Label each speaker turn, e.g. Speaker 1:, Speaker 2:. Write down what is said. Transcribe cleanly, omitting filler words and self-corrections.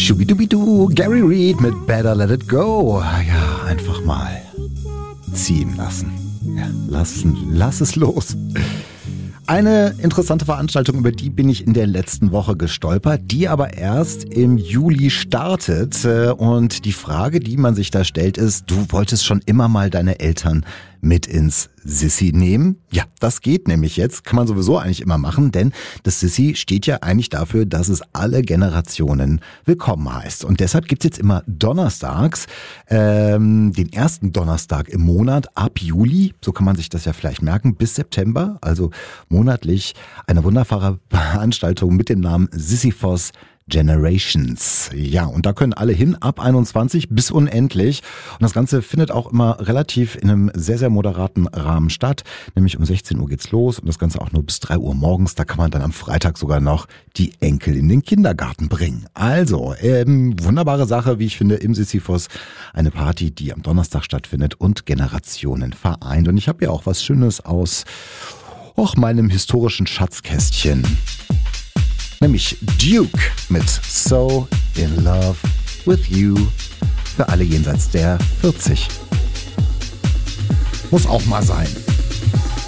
Speaker 1: Schubidubidu, Gary Reed mit Better Let It Go. Ja, einfach mal ziehen lassen. Ja, lass es los. Eine interessante Veranstaltung, über die bin ich in der letzten Woche gestolpert, die aber erst im Juli startet. Und die Frage, die man sich da stellt, ist, du wolltest schon immer mal deine Eltern mit ins Sissi nehmen? Ja, das geht nämlich jetzt. Kann man sowieso eigentlich immer machen, denn das Sissi steht ja eigentlich dafür, dass es alle Generationen willkommen heißt. Und deshalb gibt's jetzt immer donnerstags, den ersten Donnerstag im Monat ab Juli, so kann man sich das ja vielleicht merken, bis September, also monatlich eine wunderbare Veranstaltung mit dem Namen Sisyphos Generations. Ja, und da können alle hin, ab 21 bis unendlich. Und das Ganze findet auch immer relativ in einem sehr, sehr moderaten Rahmen statt. Nämlich um 16 Uhr geht's los und das Ganze auch nur bis 3 Uhr morgens. Da kann man dann am Freitag sogar noch die Enkel in den Kindergarten bringen. Also, wunderbare Sache, wie ich finde, im Sisyphos. Eine Party, die am Donnerstag stattfindet und Generationen vereint. Und ich habe ja auch was Schönes aus meinem historischen Schatzkästchen. Nämlich Duke mit So in Love with You für alle jenseits der 40. Muss auch mal sein.